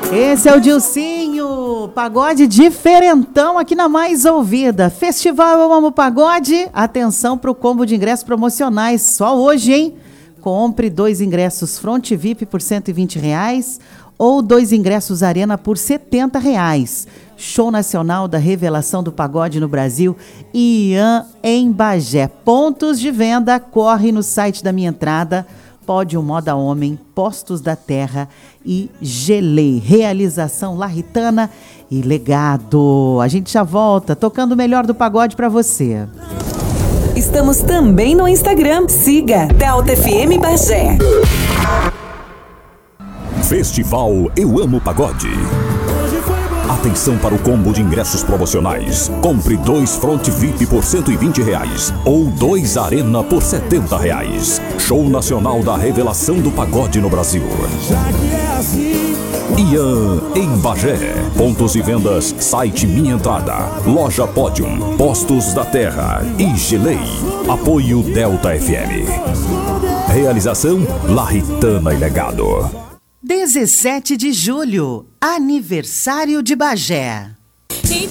Esse é o Dilcinho, pagode diferentão aqui na Mais Ouvida. Festival Eu Amo Pagode, atenção para o combo de ingressos promocionais, só hoje, hein? Compre 2 ingressos Front VIP por R$120 ou 2 ingressos Arena por R$70. Show nacional da revelação do pagode no Brasil, Ian em Bagé. Pontos de venda, corre no site da Minha Entrada, Pódio Moda Homem, Postos da Terra e Gelei. Realização Larritana e Legado. A gente já volta tocando o melhor do pagode para você. Estamos também no Instagram. Siga Delta FM Bagé. Festival Eu Amo Pagode. Atenção para o combo de ingressos promocionais. Compre 2 Front VIP por R$120 ou 2 Arena por R$70. Show nacional da revelação do pagode no Brasil. Ian em Bagé. Pontos e vendas, site Minha Entrada, Loja Pódium, Postos da Terra e Gelei. Apoio Delta FM. Realização Larritana e Legado. 17 de julho, aniversário de Bagé.